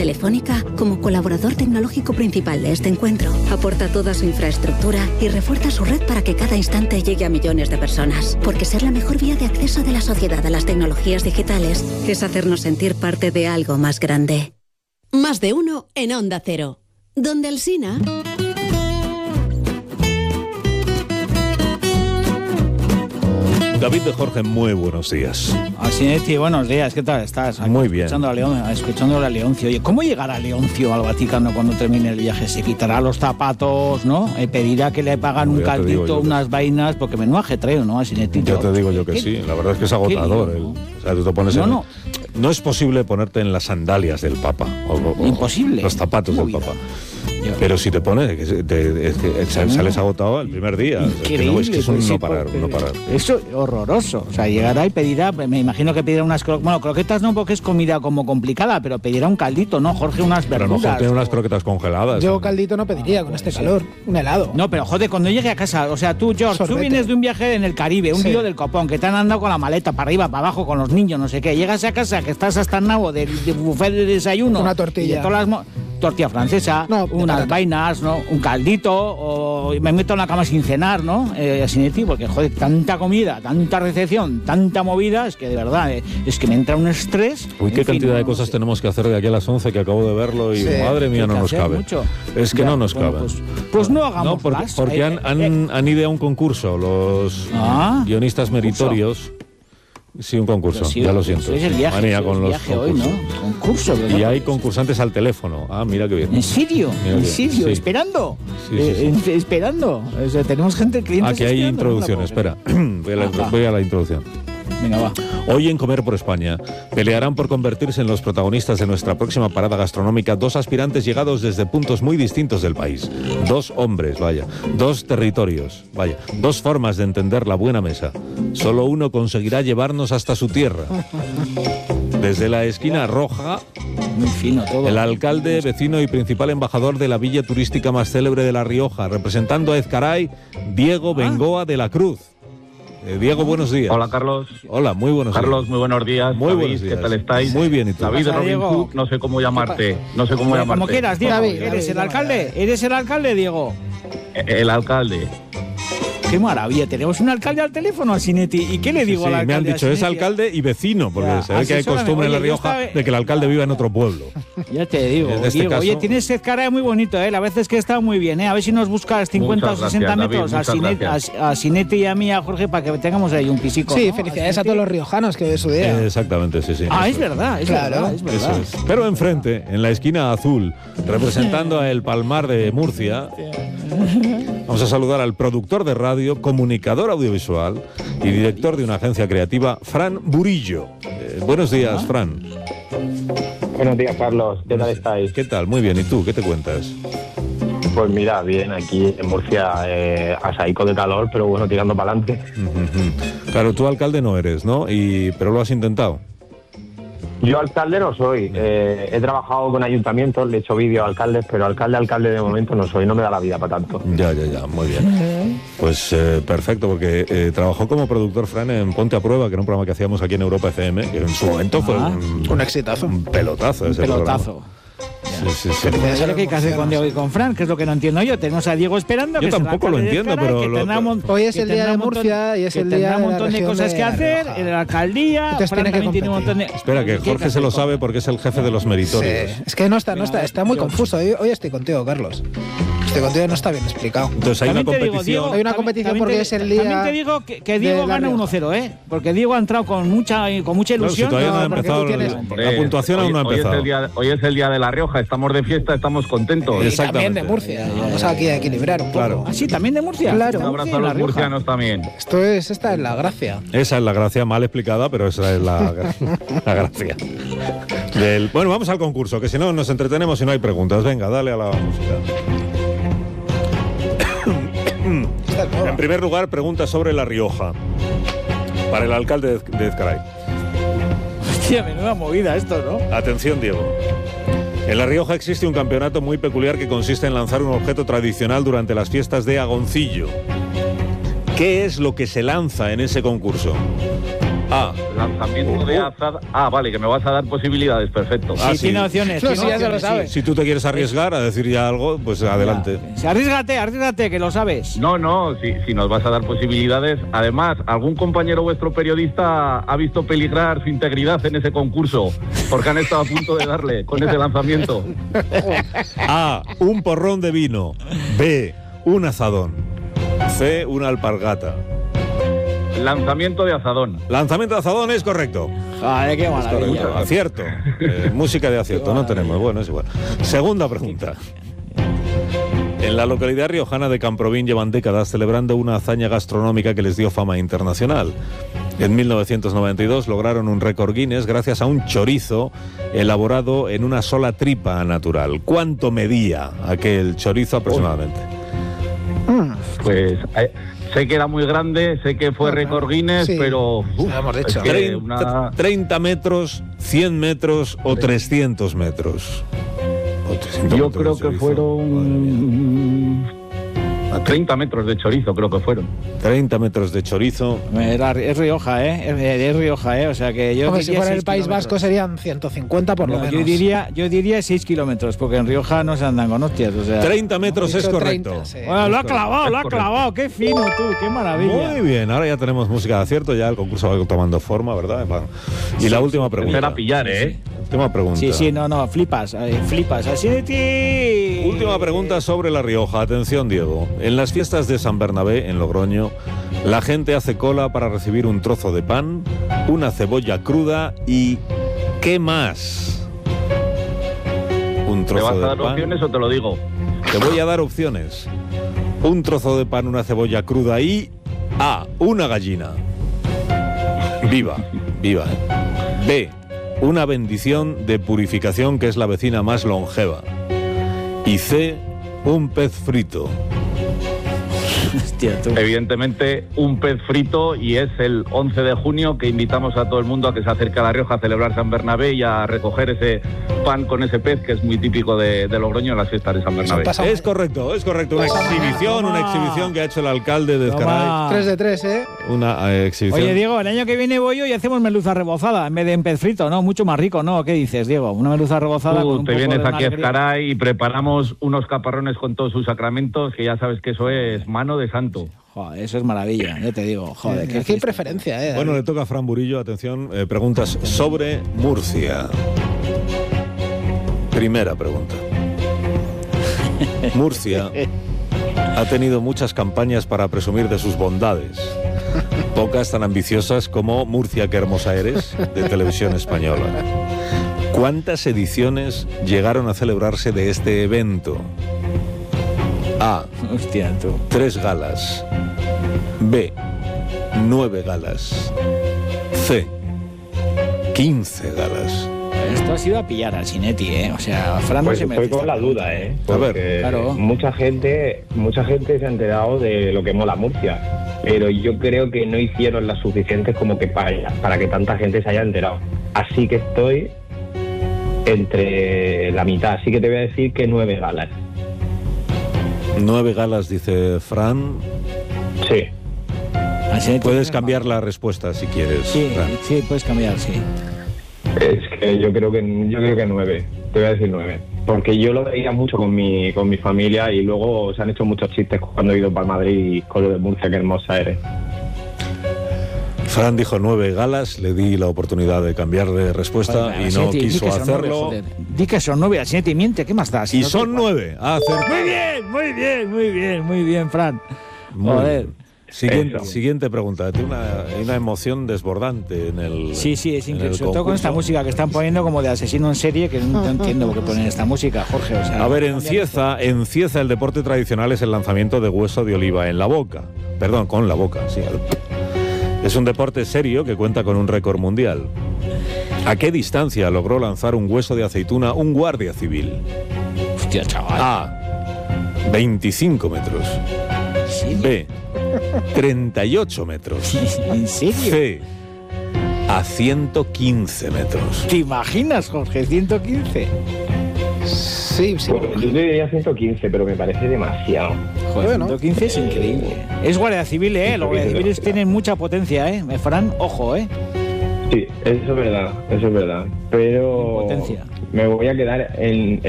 Telefónica, como colaborador tecnológico principal de este encuentro, aporta toda su infraestructura y refuerza su red para que cada instante llegue a millones de personas. Porque ser la mejor vía de acceso de la sociedad a las tecnologías digitales es hacernos sentir parte de algo más grande. Más de uno en Onda Cero. Donde Alsina... David de Jorge, muy buenos días. Asinetti, buenos días, ¿qué tal estás? Muy bien. Escuchándole a Leoncio. Oye, ¿cómo llegará Leoncio al Vaticano cuando termine el viaje? ¿Se quitará los zapatos, no? ¿Pedirá que le pagan un caldito, unas vainas? Porque menudo ajetreo, ¿no, Asinetti? Ya te digo yo que sí, la verdad es que es agotador. O sea, tú te pones no es posible ponerte en las sandalias del Papa. Imposible. Los zapatos del Papa. Pero si te pones, sales agotado el primer día. Increíble, es que es un no parar. Eso es horroroso. O sea, llegará y pedirá, me imagino que pedirá unas croquetas no, porque es comida como complicada, pero pedirá un caldito, ¿no, Jorge? Unas verduras. Pero a lo mejor tiene unas croquetas congeladas. Yo caldito no pediría con este calor, un helado. No, pero joder, cuando llegue a casa, o sea, tú, George, tú vienes de un viaje en el Caribe, un lío del copón, que te han andado con la maleta para arriba, para abajo, con los niños, no sé qué. Llegas a casa, que estás hasta el nabo del buffet de desayuno. Una tortilla. Y todas las tortilla francesa, unas vainas, ¿no? Un caldito, o me meto en la cama sin cenar, ¿no? Asinetti, porque, joder, tanta comida, tanta recepción, tanta movida, es que de verdad, es que me entra un estrés. Uy, qué cantidad de cosas tenemos que hacer de aquí a las 11, que acabo de verlo, y madre mía, no nos cabe. Mucho. Es que no nos cabe. Pues no hagamos más. Porque han ideado un concurso, los guionistas meritorios. Sí, un concurso, ya lo siento. Es el viaje, manía con los hoy, ¿no? Concurso, ¿verdad? Y hay concursantes al teléfono. Ah, mira qué bien. ¿En serio? ¿En serio? Sí. ¿Esperando? Sí. Esperando. O sea, tenemos clientes aquí hay introducción, espera. Voy a la introducción. Venga, va. Hoy en Comer por España pelearán por convertirse en los protagonistas de nuestra próxima parada gastronómica dos aspirantes llegados desde puntos muy distintos del país. Dos hombres, dos territorios, dos formas de entender la buena mesa. Solo uno conseguirá llevarnos hasta su tierra. Desde la esquina roja, muy fino todo, el alcalde, vecino y principal embajador de la villa turística más célebre de La Rioja, representando a Ezcaray, Diego Bengoa de la Cruz. Diego, buenos días. Hola, Carlos. Hola, muy buenos días. Carlos, muy buenos días. Muy David, buenos días. ¿qué tal estáis? Muy bien, ¿y tú? David Robin Cook, no sé cómo llamarte. Como quieras, Diego. ¿Eres el alcalde? ¿Eres el alcalde, Diego? El alcalde. Qué maravilla, tenemos un alcalde al teléfono, Asinetti. ¿Y qué le digo al alcalde? Me han dicho, es alcalde y vecino, porque se ve que hay costumbre en La Rioja de que el alcalde viva en otro pueblo. Ya te digo, Diego, oye, tienes cara muy bonito, la verdad es que está muy bien, A ver si nos buscas 50 o 60 metros a Asinetti y a mí, a Jorge, para que tengamos ahí un pisico. Sí, ¿no? Felicidades a todos los riojanos, que de su día. Exactamente, sí. Es verdad, es verdad. Eso es. Pero enfrente, en la esquina azul, representando a El Palmar de Murcia, vamos a saludar al productor de radio, comunicador audiovisual y director de una agencia creativa, Fran Burillo. Buenos días, Fran. Buenos días, Carlos. ¿Qué tal estáis? ¿Qué tal? Muy bien. ¿Y tú? ¿Qué te cuentas? Pues mira, bien, aquí en Murcia, asaico de calor, pero bueno, tirando para adelante. Claro, tú alcalde no eres, ¿no? Pero lo has intentado. Yo alcalde no soy. He trabajado con ayuntamientos, le he hecho vídeo a alcaldes, pero alcalde de momento no soy. No me da la vida para tanto. Ya. Muy bien. Pues perfecto, porque trabajó como productor, Fran, en Ponte a Prueba, que era un programa que hacíamos aquí en Europa FM, que en su momento fue un exitazo. Un pelotazo. Un pelotazo. Programa. Sí. Pero eso es lo que hay que hacer con Diego y con Fran, que es lo que no entiendo yo. Tenemos a Diego esperando. Yo tampoco lo entiendo, pero hoy es el día de Murcia y es el día de tendrá un montón de cosas que hacer en la alcaldía. Fran también tiene un montón de... Espera, que Jorge se lo sabe porque es el jefe de los meritorios. Sí. Es que no está muy confuso. Hoy estoy contigo, Carlos. Contigo no está bien explicado. Entonces hay una competición. Hay una competición porque es el día. También te digo que Diego gana 1-0, Porque Diego ha entrado con mucha ilusión. Si todavía no ha empezado, la puntuación aún no ha empezado. Hoy es el día de La Rioja, estamos de fiesta, estamos contentos. Y también de Murcia. Vamos aquí a equilibrar un poco. Claro. ¿Ah, sí? ¿También de Murcia? Claro. Un abrazo a los murcianos también. Esta es la gracia. Esa es la gracia mal explicada, pero esa es la gracia. Bueno, vamos al concurso, que si no nos entretenemos y no hay preguntas. Venga, dale a la música. En primer lugar, pregunta sobre La Rioja para el alcalde de Ezcaray. Hostia, menuda movida esto, ¿no? Atención, Diego. En La Rioja existe un campeonato muy peculiar que consiste en lanzar un objeto tradicional durante las fiestas de Agoncillo. ¿Qué es lo que se lanza en ese concurso? A. Lanzamiento de azada. Ah, vale, que me vas a dar posibilidades, perfecto. Sí, tiene opciones. No, tiene sí, ya se lo opciones, sabe. Si tú te quieres arriesgar a decir ya algo, pues adelante. Sí, Arrísgate, que lo sabes. No, si nos vas a dar posibilidades. Además, ¿algún compañero vuestro periodista ha visto peligrar su integridad en ese concurso? Porque han estado a punto de darle con ese lanzamiento. A. Un porrón de vino. B. Un azadón. C. Una alpargata. Lanzamiento de azadón. Lanzamiento de azadón es correcto. Joder, qué Es maravilla. correcto. Acierto. Música de acierto, no tenemos. Bueno, es igual. Segunda pregunta. En la localidad riojana de Camprovín llevan décadas celebrando una hazaña gastronómica que les dio fama internacional. En 1992 lograron un récord Guinness gracias a un chorizo elaborado en una sola tripa natural. ¿Cuánto medía aquel chorizo aproximadamente? Pues sé que era muy grande, sé que fue récord Guinness, Sí. pero... Sí, lo hemos dicho. es que 30 metros, 100 metros o 300 metros. O 300 Yo metros creo de que chorizo. fueron... 30 metros de chorizo creo que fueron. 30 metros de chorizo. Es Rioja, es Rioja, o sea que yo Hombre, si diría fuera el 6 País kilómetros. Vasco serían 150 por lo No, menos. yo diría 6 kilómetros, porque en Rioja no se andan con hostias, o sea... 30 metros es Dicho correcto. 30, sí. Bueno, lo ha clavado, Es correcto. qué fino tú, qué maravilla. Muy bien, ahora ya tenemos música de acierto, ya el concurso va tomando forma, ¿verdad? Y la última pregunta. Era pillar, ¿eh? Última pregunta. Sí, no, flipas, así de ti. Última pregunta sobre La Rioja. Atención, Diego. En las fiestas de San Bernabé, en Logroño, la gente hace cola para recibir un trozo de pan, una cebolla cruda y... ¿qué más? Un ¿Te vas trozo a de dar pan. opciones o te lo digo? Te voy a dar opciones. Un trozo de pan, una cebolla cruda y... A. Una gallina. Viva, ¿eh? B. Una bendición de purificación que es la vecina más longeva. Y C. Un pez frito. Hostia, tú. Evidentemente, un pez frito, y es el 11 de junio que invitamos a todo el mundo a que se acerque a La Rioja a celebrar San Bernabé y a recoger ese pan con ese pez que es muy típico de Logroño en las fiestas de San Bernabé. Pasa- Es correcto. Una exhibición que ha hecho el alcalde de Ezcaray. Toma. 3 de 3, ¿eh? Una exhibición. Oye, Diego, el año que viene voy yo y hacemos merluza rebozada en vez de en pez frito, ¿no? Mucho más rico, ¿no? ¿Qué dices, Diego? Una merluza rebozada con un Te poco vienes de aquí a alegría. Ezcaray y preparamos unos caparrones con todos sus sacramentos, que ya sabes que eso es mano de santo. Joder, eso es maravilla, ya te digo. Joder, qué Aquí hay fiesta. preferencia, ¿eh? Bueno, le toca a Fran Burillo, atención, preguntas sobre Murcia. Primera pregunta. Murcia ha tenido muchas campañas para presumir de sus bondades. Pocas tan ambiciosas como Murcia, qué hermosa eres, de Televisión Española. ¿Cuántas ediciones llegaron a celebrarse de este evento? A. Hostia, tú. 3 galas. B. 9 galas. C. 15 galas. Esto ha sido a pillar al Sinetti, ¿eh? O sea, Fran no Pues se estoy merece con la esta duda, pregunta. ¿eh? A ver, Porque claro. mucha gente se ha enterado de lo que mola Murcia, pero yo creo que no hicieron las suficientes como que para que tanta gente se haya enterado. Así que estoy entre la mitad, así que te voy a decir que 9 galas. 9 galas, dice Fran. Sí. Al Sinetti Puedes no cambiar es la respuesta si quieres, Sí, Fran. sí, puedes cambiar, sí. Es que yo creo que 9. Te voy a decir 9. Porque yo lo veía mucho con mi familia y luego se han hecho muchos chistes cuando he ido para Madrid y con lo de Murcia, que hermosa eres. Fran dijo 9 galas, le di la oportunidad de cambiar de respuesta Joder, y no Sinetti, di quiso que son 9, hacerlo. joder. Di que son 9, al Sinetti miente, ¿qué más da? Si Y no te son igual. 9. Ha acertado. Muy bien, Fran. Muy Joder. bien. Siguiente, Eso. siguiente pregunta. Tiene una emoción desbordante en el. Sí, es en increíble. el Sobre todo con esta concurso. música que están poniendo como de asesino en serie, que no entiendo por qué ponen esta música, Jorge. O sea, A ver, en Cieza el deporte tradicional es el lanzamiento de hueso de oliva en la boca. Perdón, con la boca, sí. Es un deporte serio que cuenta con un récord mundial. ¿A qué distancia logró lanzar un hueso de aceituna un guardia civil? Hostia, chaval. A. 25 metros. ¿Sí? B. 38 metros. ¿En serio? C. A 115 metros. ¿Te imaginas, Jorge? 115. Sí. Pues yo te diría 115, pero me parece demasiado. Joder, Bueno. 115 es increíble. Es guardia civil, ¿eh? Los guardias civiles tienen mucha potencia, ¿eh? Fran, ojo, ¿eh? Sí, eso es verdad, pero Potencia. me voy a quedar en